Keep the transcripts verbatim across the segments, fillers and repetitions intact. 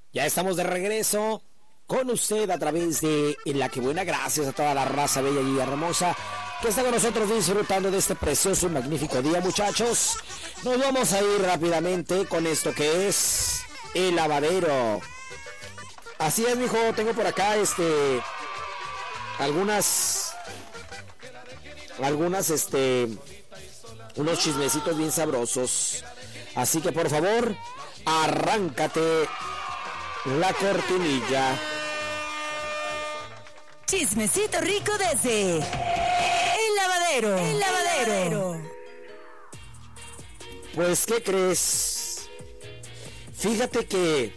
Ya estamos de regreso con usted a través de La Que Buena. Gracias a toda la raza bella y hermosa que está con nosotros disfrutando de este precioso y magnífico día, muchachos. Nos vamos a ir rápidamente con esto que es el lavadero. Así es, mijo, tengo por acá este algunas algunas este unos chismecitos bien sabrosos. Así que por favor, arráncate la cortinilla. Chismecito rico desde El Lavadero. El Lavadero. Pues, ¿qué crees? Fíjate que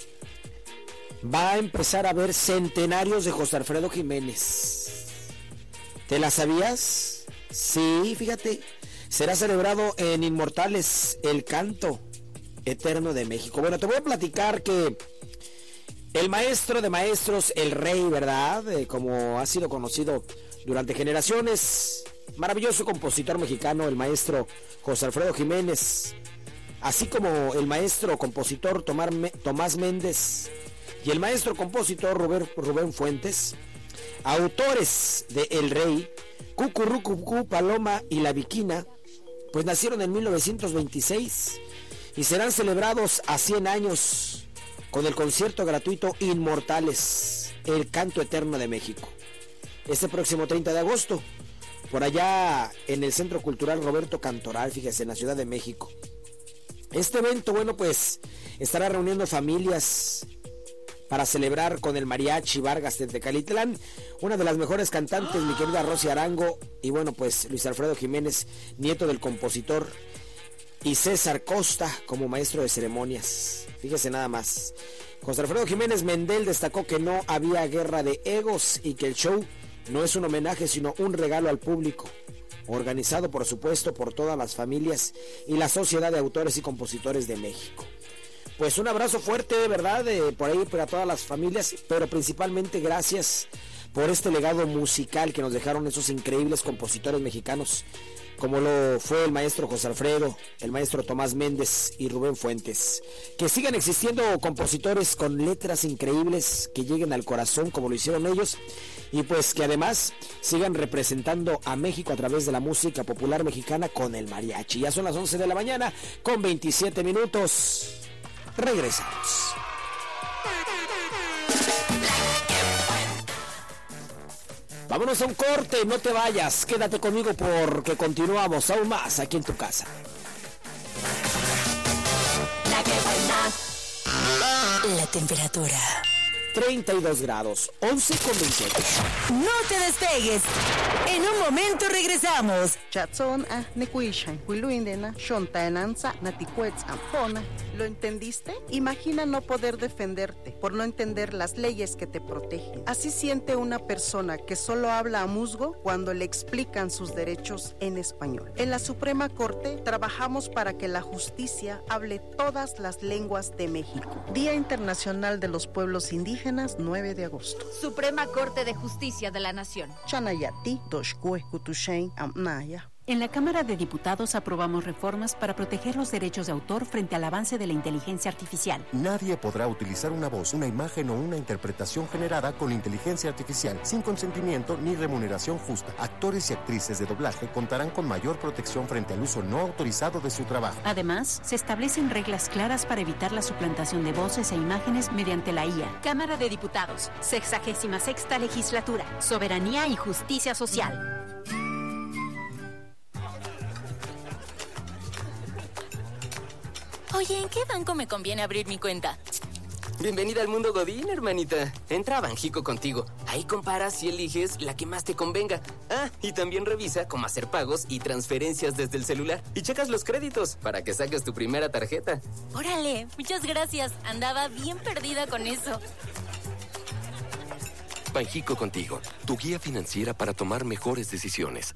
va a empezar a haber centenarios de José Alfredo Jiménez. ¿Te la sabías? Sí, fíjate. Será celebrado en Inmortales, el canto eterno de México. Bueno, te voy a platicar que el maestro de maestros, el rey, ¿verdad? Eh, como ha sido conocido durante generaciones, maravilloso compositor mexicano, el maestro José Alfredo Jiménez, así como el maestro compositor Tomás Méndez y el maestro compositor Rubén, Rubén Fuentes, autores de El Rey, Cucurrucucú, Paloma y La Viquina, pues nacieron en mil novecientos veintiséis y serán celebrados a cien años con el concierto gratuito Inmortales, el canto eterno de México, este próximo treinta de agosto, por allá en el Centro Cultural Roberto Cantoral, fíjese, en la Ciudad de México. Este evento, bueno, pues estará reuniendo familias para celebrar con el Mariachi Vargas de Tecalitlán, una de las mejores cantantes, mi querida Rosy Arango, y bueno, pues Luis Alfredo Jiménez, nieto del compositor, y César Costa como maestro de ceremonias. Fíjese nada más. José Alfredo Jiménez Mendel destacó que no había guerra de egos y que el show no es un homenaje sino un regalo al público, organizado por supuesto por todas las familias y la Sociedad de Autores y Compositores de México. Pues un abrazo fuerte, de verdad, eh, por ahí para todas las familias, pero principalmente gracias por este legado musical que nos dejaron esos increíbles compositores mexicanos, como lo fue el maestro José Alfredo, el maestro Tomás Méndez y Rubén Fuentes. Que sigan existiendo compositores con letras increíbles que lleguen al corazón como lo hicieron ellos, y pues que además sigan representando a México a través de la música popular mexicana con el mariachi. Ya son las once de la mañana con veintisiete minutos. Regresamos. Vámonos a un corte, no te vayas, quédate conmigo porque continuamos aún más aquí en tu casa. La Que Buena. La temperatura treinta y dos grados, once con veintiocho. No te despegues. En un momento regresamos. Chatson a Nekuishan, Huiluindena, Shontaenanza, Naticuetz, Ampona. ¿Lo entendiste? Imagina no poder defenderte por no entender las leyes que te protegen. Así siente una persona que solo habla a musgo cuando le explican sus derechos en español. En la Suprema Corte trabajamos para que la justicia hable todas las lenguas de México. Día Internacional de los Pueblos Indígenas, nueve de agosto. Suprema Corte de Justicia de la Nación. Chanayati, Doshkue, Kutushain, Amnaya. En la Cámara de Diputados aprobamos reformas para proteger los derechos de autor frente al avance de la inteligencia artificial. Nadie podrá utilizar una voz, una imagen o una interpretación generada con inteligencia artificial sin consentimiento ni remuneración justa. Actores y actrices de doblaje contarán con mayor protección frente al uso no autorizado de su trabajo. Además, se establecen reglas claras para evitar la suplantación de voces e imágenes mediante la I A. Cámara de Diputados, sexagésima sexta legislatura, soberanía y justicia social. Oye, ¿en qué banco me conviene abrir mi cuenta? Bienvenida al mundo Godín, hermanita. Entra a Banjico Contigo. Ahí comparas y eliges la que más te convenga. Ah, y también revisa cómo hacer pagos y transferencias desde el celular. Y checas los créditos para que saques tu primera tarjeta. Órale, muchas gracias. Andaba bien perdida con eso. Banjico Contigo, tu guía financiera para tomar mejores decisiones.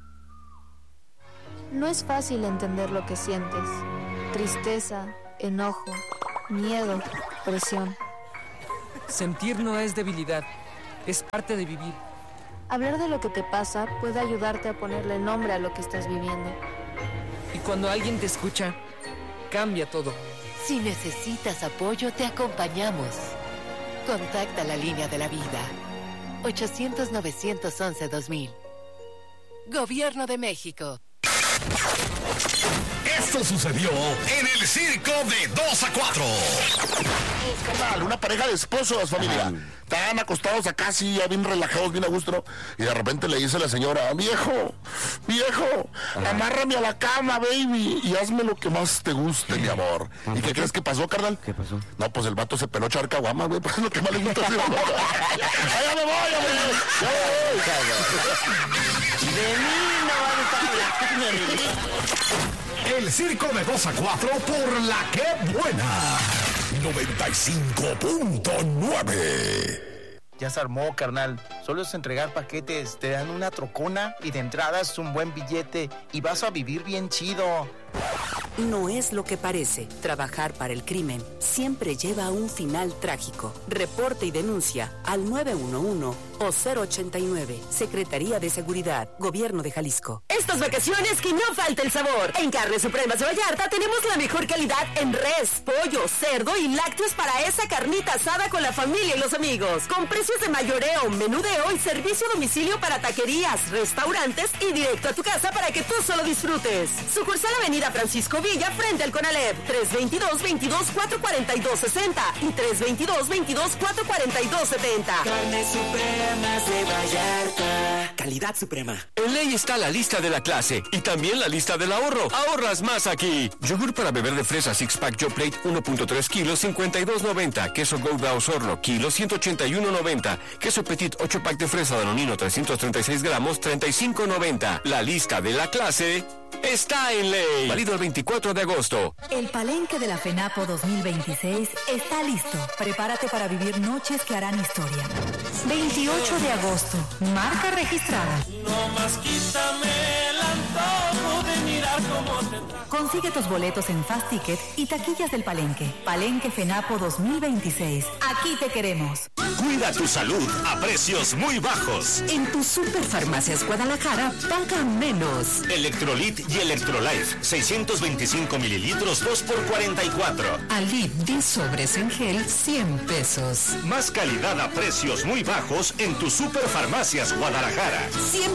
No es fácil entender lo que sientes. Tristeza, enojo, miedo, presión. Sentir no es debilidad, es parte de vivir. Hablar de lo que te pasa puede ayudarte a ponerle nombre a lo que estás viviendo. Y cuando alguien te escucha, cambia todo. Si necesitas apoyo, te acompañamos. Contacta la línea de la vida. ochocientos, novecientos once, dos mil. Gobierno de México. Esto sucedió en el circo de dos a cuatro. Carnal, una pareja de esposos, familia. Estaban acostados acá, así, ya bien relajados, bien a gusto, ¿no? Y de repente le dice la señora, viejo, viejo, Ajá. amárrame a la cama, baby, y hazme lo que más te guste, mi amor. ¿Y qué crees que pasó, carnal? ¿Qué pasó? No, pues el vato se peló echar caguama, güey, pues es lo que más le gusta. ¡Allá me voy, ya me voy! De mí no van a estar hablando, de mí. El circo de dos a cuatro por la que buena. noventa y cinco punto nueve. Ya se armó, carnal. Solo es entregar paquetes, te dan una trocona y de entrada es un buen billete y vas a vivir bien chido. No es lo que parece. Trabajar para el crimen siempre lleva a un final trágico. Reporte y denuncia al nueve uno uno o cero ochenta y nueve. Secretaría de Seguridad, Gobierno de Jalisco. Estas vacaciones que no falte el sabor. En Carnes Supremas de Vallarta tenemos la mejor calidad en res, pollo, cerdo y lácteos para esa carnita asada con la familia y los amigos. Con precios de mayoreo, menudeo y servicio a domicilio para taquerías, restaurantes y directo a tu casa para que tú solo disfrutes. Sucursal Avenida Francisco Villa frente al Conalep. tres veintidós, veintidós, cuatrocientos cuarenta y dos sesenta y tres veintidós, veintidós, cuatrocientos cuarenta y dos setenta. Carnes Supremas de Vallarta. Calidad suprema. En ley está la lista de la clase y también la lista del ahorro. Ahorras más aquí. Yogur para beber de fresa six pack Joe Plate uno punto tres kilos, cincuenta y dos noventa. Queso Gouda Osorno, kilo, ciento ochenta y uno noventa. Queso Petit ocho pack de fresa Danonino trescientos treinta y seis gramos, treinta y cinco noventa. La lista de la clase está en ley. Válido el veinticuatro de agosto. El palenque de la FENAPO dos mil veintiséis está listo. Prepárate para vivir noches que harán historia. veintiocho de agosto. Marca registrada. No más quítame el antojo de mirar cómo te trajo. Consigue tus boletos en Fast Ticket y taquillas del palenque. Palenque FENAPO dos mil veintiséis. Aquí te queremos. Cuida tu salud a precios muy bajos. En tu Superfarmacias Guadalajara, paga menos. Electrolit y Electrolife, seiscientos veinticinco mililitros, dos por cuarenta y cuatro. Alid diez sobres en gel, cien pesos. Más calidad a precios muy bajos en tu Superfarmacias Guadalajara. cien